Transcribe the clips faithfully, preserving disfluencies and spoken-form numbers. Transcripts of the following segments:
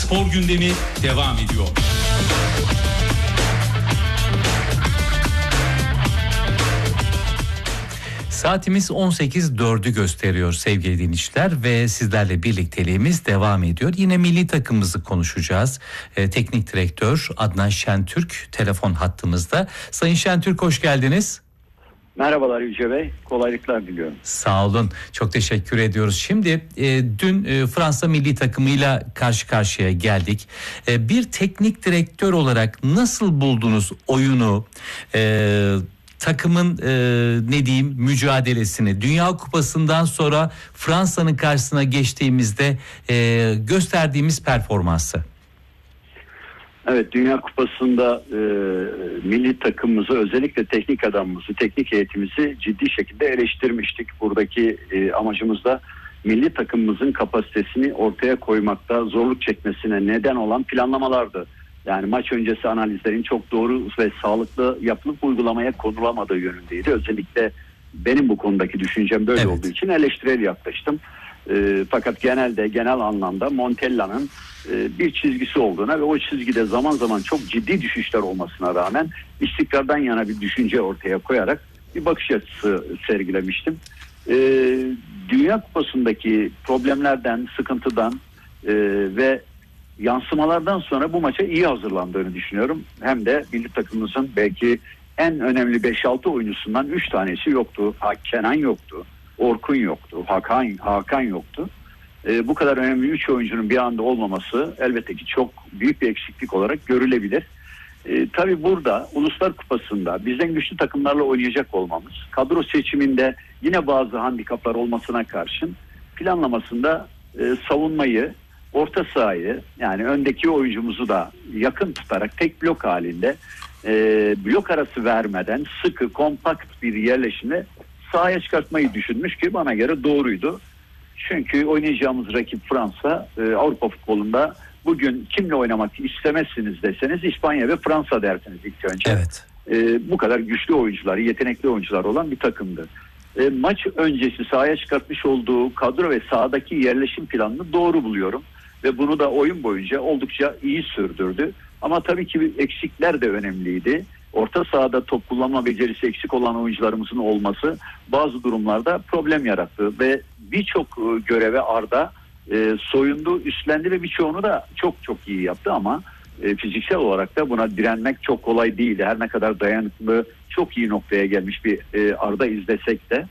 Spor gündemi devam ediyor. Saatimiz on sekiz dördü gösteriyor sevgili dinleyiciler ve sizlerle birlikteliğimiz devam ediyor. Yine milli takımımızı konuşacağız. Ee, Teknik direktör Adnan Şentürk telefon hattımızda. Sayın Şentürk, hoş geldiniz. Merhabalar Yüce Bey, kolaylıklar diliyorum. Sağ olun, çok teşekkür ediyoruz. Şimdi e, dün e, Fransa milli takımıyla karşı karşıya geldik. E, bir teknik direktör olarak nasıl buldunuz oyunu? E, takımın e, ne diyeyim mücadelesini, Dünya Kupası'ndan sonra Fransa'nın karşısına geçtiğimizde e, gösterdiğimiz performansı? Evet, Dünya Kupası'nda e, milli takımımızı, özellikle teknik adamımızı, teknik heyetimizi ciddi şekilde eleştirmiştik. Buradaki e, amacımız da milli takımımızın kapasitesini ortaya koymakta zorluk çekmesine neden olan planlamalardı. Yani maç öncesi analizlerin çok doğru ve sağlıklı yapılıp uygulamaya konulamadığı yönündeydi. Özellikle benim bu konudaki düşüncem böyle evet. olduğu için eleştirel yaklaştım. E, fakat genelde genel anlamda Montella'nın e, bir çizgisi olduğuna ve o çizgide zaman zaman çok ciddi düşüşler olmasına rağmen istikrardan yana bir düşünce ortaya koyarak bir bakış açısı sergilemiştim. E, Dünya Kupası'ndaki problemlerden, sıkıntıdan e, ve yansımalardan sonra bu maça iyi hazırlandığını düşünüyorum. Hem de milli takımımızın belki en önemli beş altı oyuncusundan üç tanesi yoktu. Kenan yoktu, Orkun yoktu, Hakan Hakan yoktu. Ee, bu kadar önemli üç oyuncunun bir anda olmaması elbette ki çok büyük bir eksiklik olarak görülebilir. Ee, tabii burada Uluslar Kupası'nda bizden güçlü takımlarla oynayacak olmamız, kadro seçiminde yine bazı handikaplar olmasına karşın planlamasında e, savunmayı, orta sahayı, yani öndeki oyuncumuzu da yakın tutarak tek blok halinde e, blok arası vermeden sıkı, kompakt bir yerleşimle sahaya çıkartmayı düşünmüş ki bana göre doğruydu. Çünkü oynayacağımız rakip Fransa. e, Avrupa futbolunda bugün kimle oynamak istemezsiniz deseniz İspanya ve Fransa dersiniz ilk önce. Evet. E, bu kadar güçlü oyuncular, yetenekli oyuncular olan bir takımdı. E, maç öncesi sahaya çıkartmış olduğu kadro ve sahadaki yerleşim planını doğru buluyorum. Ve bunu da oyun boyunca oldukça iyi sürdürdü. Ama tabii ki eksikler de önemliydi. Orta sahada top kullanma becerisi eksik olan oyuncularımızın olması bazı durumlarda problem yarattı. Ve birçok göreve Arda e, soyundu, üstlendi ve birçoğunu da çok çok iyi yaptı. Ama e, fiziksel olarak da buna direnmek çok kolay değildi. Her ne kadar dayanıklı, çok iyi noktaya gelmiş bir e, Arda izlesek de.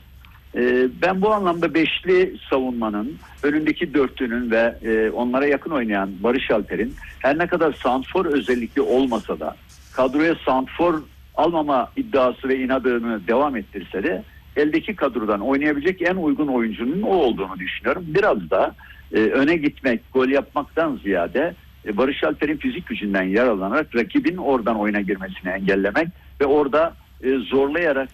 Ben bu anlamda beşli savunmanın, önündeki dörtlünün ve onlara yakın oynayan Barış Alper'in her ne kadar santrfor özellikli olmasa da kadroya santrfor almama iddiası ve inadını devam ettirse de eldeki kadrodan oynayabilecek en uygun oyuncunun o olduğunu düşünüyorum. Biraz da öne gitmek, gol yapmaktan ziyade Barış Alper'in fizik gücünden yararlanarak rakibin oradan oyuna girmesini engellemek ve orada zorlayarak